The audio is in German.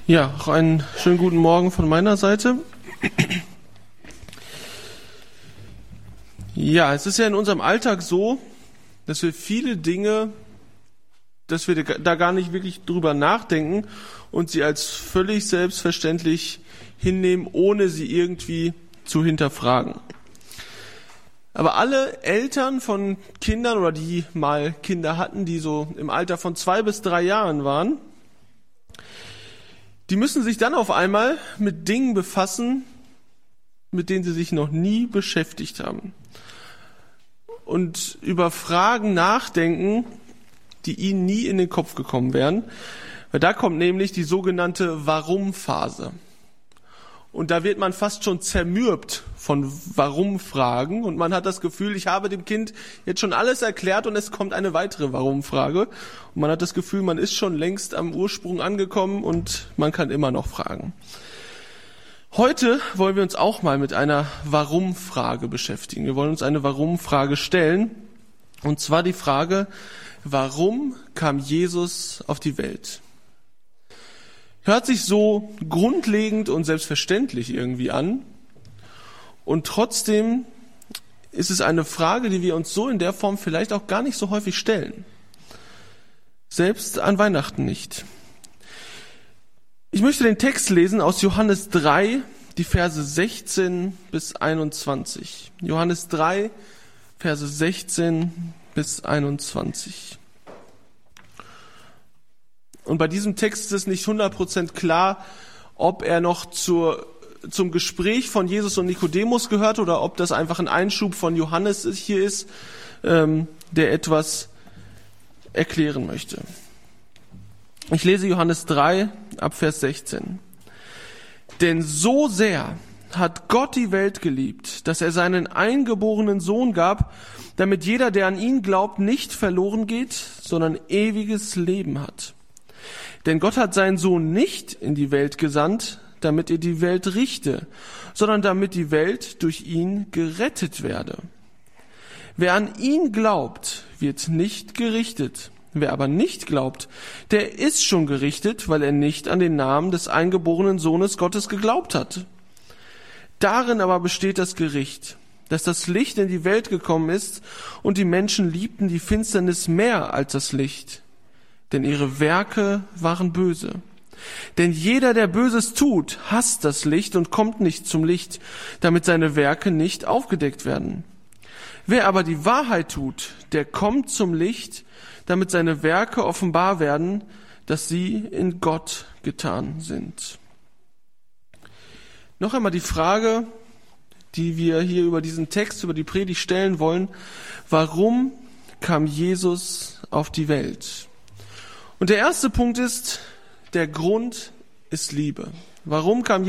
Ja, auch einen schönen guten Morgen von meiner Seite. Ja, es ist ja in unserem Alltag so, dass wir viele Dinge, dass wir da gar nicht wirklich drüber nachdenken und sie als völlig selbstverständlich hinnehmen, ohne sie irgendwie zu hinterfragen. Aber alle Eltern von Kindern oder die mal Kinder hatten, die so im Alter von 2 bis 3 Jahren waren, die müssen sich dann auf einmal mit Dingen befassen, mit denen sie sich noch nie beschäftigt haben. Und über Fragen nachdenken, die ihnen nie in den Kopf gekommen wären. Weil da kommt nämlich die sogenannte Warum-Phase. Und da wird man fast schon zermürbt von Warum-Fragen. Und man hat das Gefühl, ich habe dem Kind jetzt schon alles erklärt und es kommt eine weitere Warum-Frage. Und man hat das Gefühl, man ist schon längst am Ursprung angekommen und man kann immer noch fragen. Heute wollen wir uns auch mal mit einer Warum-Frage beschäftigen. Wir wollen uns eine Warum-Frage stellen. Und zwar die Frage, warum kam Jesus auf die Welt? Hört sich so grundlegend und selbstverständlich irgendwie an. Und trotzdem ist es eine Frage, die wir uns so in der Form vielleicht auch gar nicht so häufig stellen. Selbst an Weihnachten nicht. Ich möchte den Text lesen aus Johannes 3, die Verse 16 bis 21. Johannes 3, Verse 16 bis 21. Und bei diesem Text ist es nicht 100% klar, ob er noch zum Gespräch von Jesus und Nikodemus gehört oder ob das einfach ein Einschub von Johannes hier ist, der etwas erklären möchte. Ich lese Johannes 3 ab Vers 16. Denn so sehr hat Gott die Welt geliebt, dass er seinen eingeborenen Sohn gab, damit jeder, der an ihn glaubt, nicht verloren geht, sondern ewiges Leben hat. Denn Gott hat seinen Sohn nicht in die Welt gesandt, damit er die Welt richte, sondern damit die Welt durch ihn gerettet werde. Wer an ihn glaubt, wird nicht gerichtet. Wer aber nicht glaubt, der ist schon gerichtet, weil er nicht an den Namen des eingeborenen Sohnes Gottes geglaubt hat. Darin aber besteht das Gericht, dass das Licht in die Welt gekommen ist und die Menschen liebten die Finsternis mehr als das Licht, denn ihre Werke waren böse. Denn jeder, der Böses tut, hasst das Licht und kommt nicht zum Licht, damit seine Werke nicht aufgedeckt werden. Wer aber die Wahrheit tut, der kommt zum Licht, damit seine Werke offenbar werden, dass sie in Gott getan sind. Noch einmal die Frage, die wir hier über diesen Text, über die Predigt stellen wollen. Warum kam Jesus auf die Welt? Und der erste Punkt ist, der Grund ist Liebe. Warum kam